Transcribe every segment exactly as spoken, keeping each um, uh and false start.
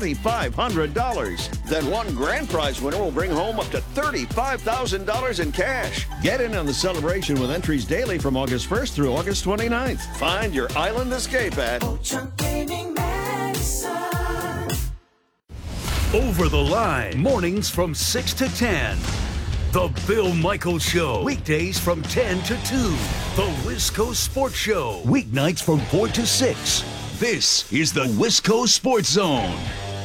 twenty-five hundred dollars. Then one grand prize winner will bring home up to thirty-five thousand dollars in cash. Get in on the celebration with entries daily from August first through August twenty-ninth. Find your island escape at Old-Trunk Gaming Madison. Over the Line, mornings from six to ten. The Bill Michaels Show, weekdays from ten to two. The Wisco Sports Show, weeknights from four to six. This is the Wisco Sports Zone.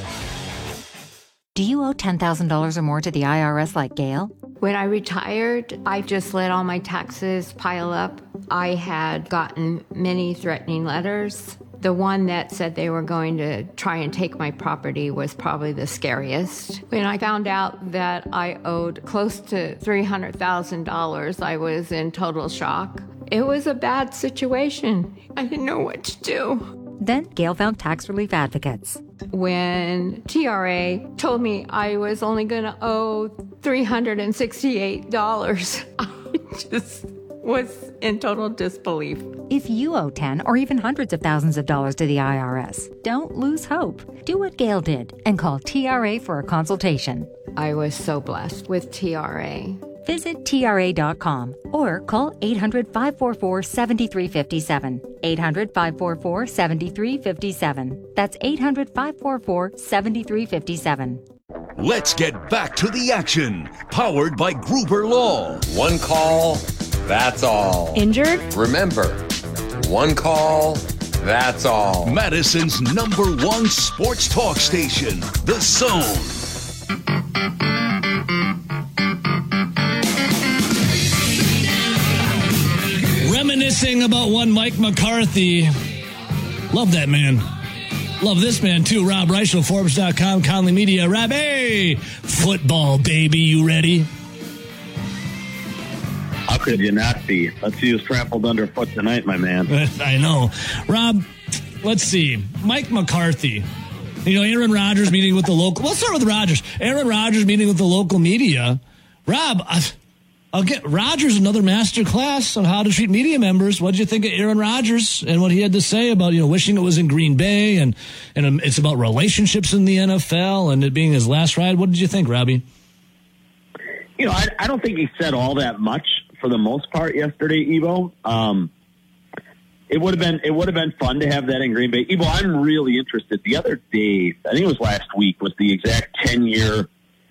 Do you owe ten thousand dollars or more to the I R S like Gail? When I retired, I just let all my taxes pile up. I had gotten many threatening letters. The one that said they were going to try and take my property was probably the scariest. When I found out that I owed close to three hundred thousand dollars, I was in total shock. It was a bad situation. I didn't know what to do. Then Gail found tax relief advocates. When T R A told me I was only going to owe three hundred sixty-eight dollars, I just was in total disbelief. If you owe ten or even hundreds of thousands of dollars to the I R S, don't lose hope. Do what Gail did and call T R A for a consultation. I was so blessed with T R A. Visit T R A dot com or call eight hundred, five four four, seven three five seven. eight hundred, five four four, seven three five seven. That's eight hundred, five four four, seven three five seven. Let's get back to the action. Powered by Gruber Law. One call, that's all. Injured? Remember, one call, that's all. Madison's number one sports talk station, The Zone. Reminiscing about one Mike McCarthy. Love that man. Love this man, too. Rob Reichel, Forbes dot com, Conley Media. Rob, hey! Football, baby. You ready? How could you not be? Let's see who's trampled underfoot tonight, my man. I know. Rob, let's see. Mike McCarthy. You know, Aaron Rodgers meeting with the local... Let's start with Rodgers. Aaron Rodgers meeting with the local media. Rob, I, I'll get Rodgers another master class on how to treat media members. What did you think of Aaron Rodgers and what he had to say about, you know, wishing it was in Green Bay and, and um, it's about relationships in the N F L and it being his last ride? What did you think, Robbie? You know, I, I don't think he said all that much for the most part yesterday, Evo. Um, it would have been it would have been fun to have that in Green Bay. Evo, I'm really interested. The other day, I think it was last week, was the exact ten-year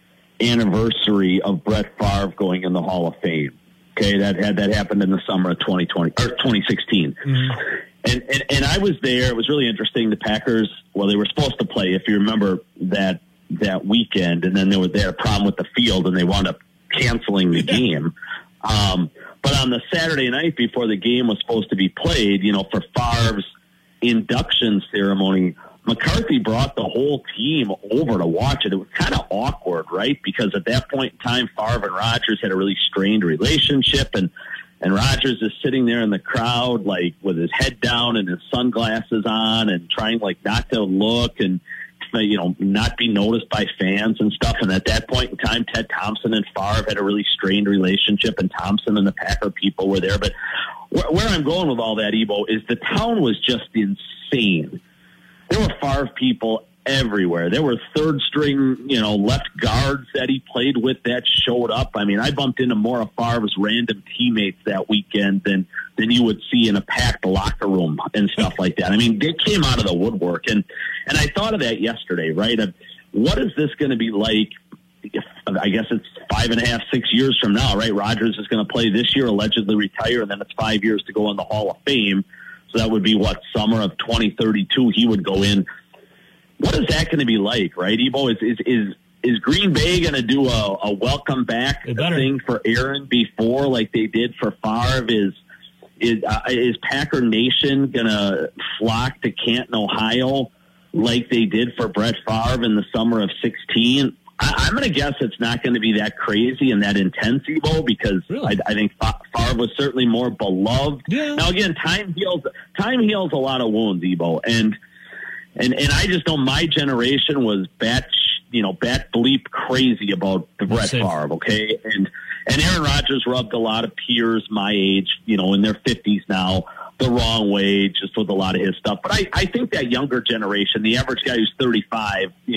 anniversary of Brett Favre going in the Hall of Fame. Okay, that had that happened in the summer of twenty twenty or twenty sixteen. Mm-hmm. And, and and I was there. It was really interesting. The Packers, well, they were supposed to play, if you remember that that weekend, and then there was they had a problem with the field, and they wound up canceling the game. Um, but on the Saturday night before the game was supposed to be played, you know, for Favre's induction ceremony, McCarthy brought the whole team over to watch it. It was kind of awkward, right? Because at that point in time, Favre and Rodgers had a really strained relationship, and and Rodgers is sitting there in the crowd, like with his head down and his sunglasses on, and trying like not to look and you know not be noticed by fans and stuff. And at that point in time, Ted Thompson and Favre had a really strained relationship, and Thompson and the Packer people were there. But where, where I'm going with all that, Evo, is the town was just insane. There were Favre people everywhere. There were third string, you know, left guards that he played with that showed up. I mean, I bumped into more of Favre's random teammates that weekend than, than you would see in a packed locker room and stuff like that. I mean, they came out of the woodwork. And, and I thought of that yesterday, right? Of what is this going to be like? If, I guess it's five and a half, six years from now, right? Rodgers is going to play this year, allegedly retire, and then it's five years to go in the Hall of Fame. So that would be what, summer of twenty thirty-two, he would go in. What is that going to be like, right, Evo? Is is is, is Green Bay going to do a, a welcome back thing for Aaron before, like they did for Favre? Is is uh, is Packer Nation going to flock to Canton, Ohio, like they did for Brett Favre in the summer of sixteen? I, I'm going to guess it's not going to be that crazy and that intense, Evo, because really? I, I think Favre was certainly more beloved. Yeah. Now, again, time heals time heals a lot of wounds, Evo, and and and I just know my generation was bat, you know, bat bleep crazy about the Brett Favre, okay, and and Aaron Rodgers rubbed a lot of peers my age, you know, in their fifties now, the wrong way, just with a lot of his stuff. But I, I think that younger generation, the average guy who's thirty-five, you